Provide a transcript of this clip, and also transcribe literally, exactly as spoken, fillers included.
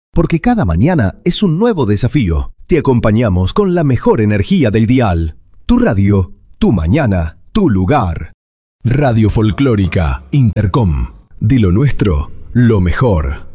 Porque cada mañana es un nuevo desafío. Te acompañamos con la mejor energía del dial. Tu radio, tu mañana, tu lugar. Radio Folclórica Intercom. De lo nuestro, lo mejor.